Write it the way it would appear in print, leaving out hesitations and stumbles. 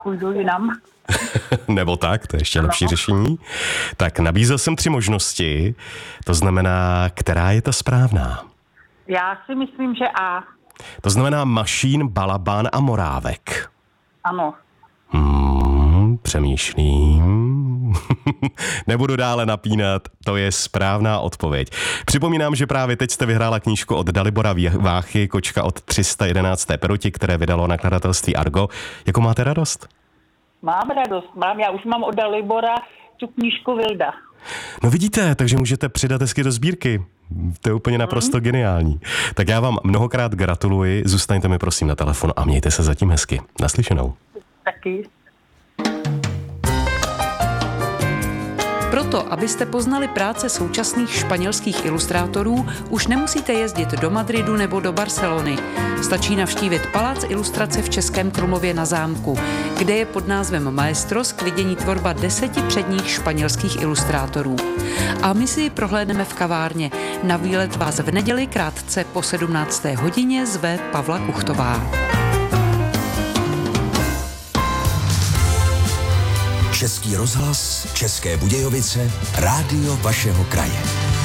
půjdu jinam. Nebo tak, to je ještě lepší řešení. Tak nabízel jsem 3 možnosti, to znamená, která je ta správná? Já si myslím, že A. To znamená Mašín, Balabán a Morávek. Ano. Přemýšlím. Nebudu dále napínat, to je správná odpověď. Připomínám, že právě teď jste vyhrála knížku od Dalibora Váchy, Kočka od 311. peruti, které vydalo nakladatelství Argo. Jakou máte radost? Mám radost, já už mám od Dalibora tu knížku Vilda. No vidíte, takže můžete přidat hezky do sbírky. To je úplně naprosto geniální. Tak já vám mnohokrát gratuluji, zůstaňte mi prosím na telefonu a mějte se zatím hezky. Naslyšenou. Taky. Proto, abyste poznali práce současných španělských ilustrátorů, už nemusíte jezdit do Madridu nebo do Barcelony. Stačí navštívit Palác ilustrace v Českém Krumlově na Zámku, kde je pod názvem Maestros k vidění tvorba 10 předních španělských ilustrátorů. A my si ji prohlédneme v kavárně. Na výlet vás v neděli krátce po 17. hodině zve Pavla Kuchtová. Český rozhlas, České Budějovice, rádio vašeho kraje.